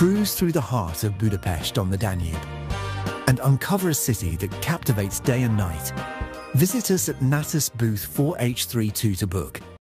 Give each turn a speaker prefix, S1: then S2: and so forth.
S1: Cruise through the heart of Budapest on the Danube and uncover a city that captivates day and night. Visit us at Natus booth 4H32 to book.